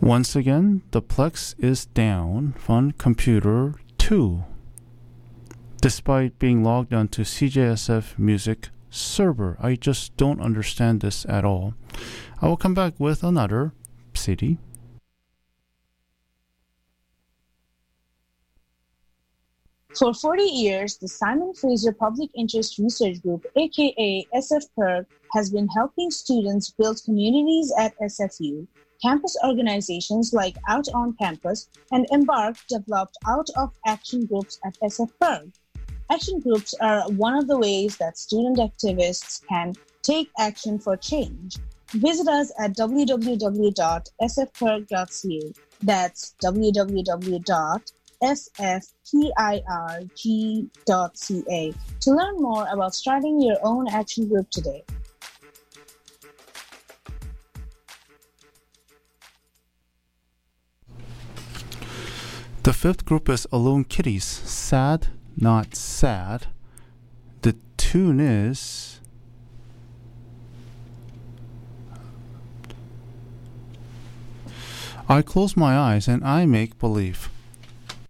Once again, the Plex is down on computer 2, despite being logged onto CJSF Music server. I just don't understand this at all. I will come back with another CD. For 40 years, the Simon Fraser Public Interest Research Group, aka SFPIRG, has been helping students build communities at SFU. Campus organizations like Out on Campus and Embark developed out-of-action groups at SFPIRG. Action groups are one of the ways that student activists can take action for change. Visit us at www.sfpirg.ca. That's www.sfpirg.ca to learn more about starting your own action group today. The fifth group is Alone Kitties, Sad Not Sad. The tune is I close my eyes and I make believe.